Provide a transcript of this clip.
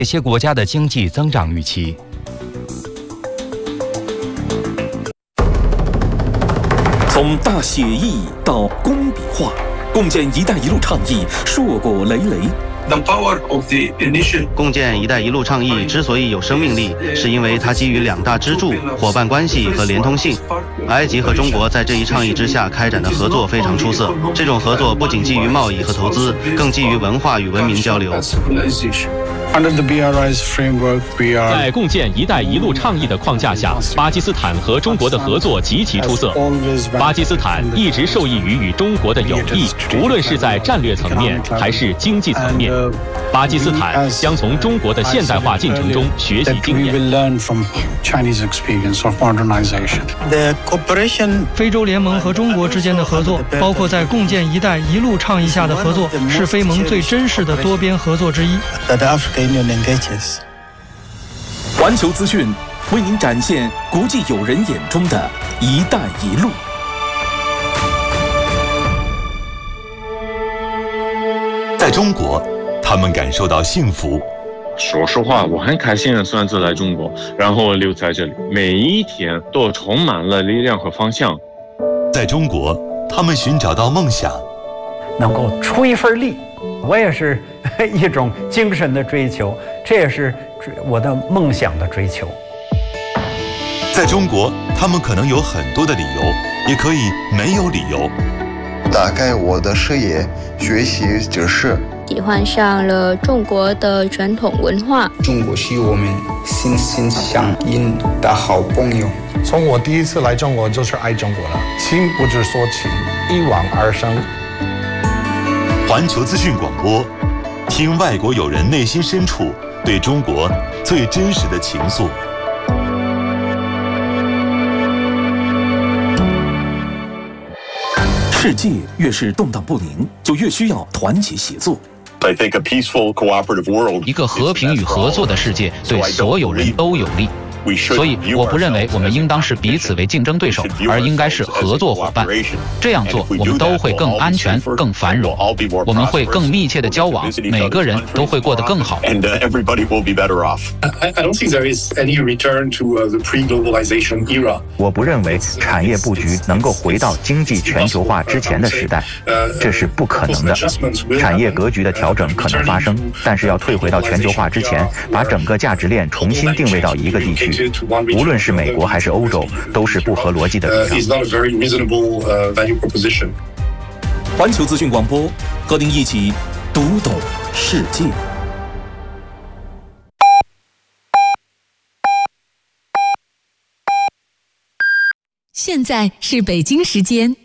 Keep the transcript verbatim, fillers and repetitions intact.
这些国家的经济增长预期。 从大写意到工笔画，共建“一带一路”倡议硕果累累。 共建“一带一路”倡议之所以有生命力，是因为它基于两大支柱：伙伴关系和连通性。埃及和中国在这一倡议之下开展的合作非常出色。这种合作不仅基于贸易和投资，更基于文化与文明交流。 在共建“一带一路”倡议的框架下，巴基斯坦和中国的合作极其出色。巴基斯坦一直受益于与中国的友谊，无论是在战略层面还是经济层面。巴基斯坦将从中国的现代化进程中学习经验。 非洲联盟和中国之间的合作，包括在共建“一带一路”倡议下的合作，是非盟最真实的多边合作之一。 环球资讯为您展现国际友人眼中的一带一路。 在中国，他们感受到幸福。 说实话，我很开心的算是来中国，然后留在这里，每一天都充满了力量和方向。 在中国，他们寻找到梦想， 能够出一份力，我也是一种精神的追求，这也是我的梦想的追求。 在中国，他们可能有很多的理由，也可以没有理由。 打开我的视野，学习知识， 喜欢上了中国的传统文化。 中国是我们心心相印的好朋友。 从我第一次来中国就是爱中国了，情不知所起，一往而深。 环球资讯广播，听外国友人内心深处对中国最真实的情愫。 世界越是动荡不宁，就越需要团结协作。 一个和平与合作的世界对所有人都有利。所以，我不认为我们应当是彼此为竞争对手，而应该是合作伙伴。这样做，我们都会更安全、更繁荣。我们会更密切的交往，每个人都会过得更好。 我不认为产业布局能够回到经济全球化之前的时代，这是不可能的。产业格局的调整可能发生，但是要退回到全球化之前，把整个价值链重新定位到一个地区。无论是美国还是欧洲，都是不合逻辑的主张。 环球资讯广播，和您一起读懂世界。 现在是北京时间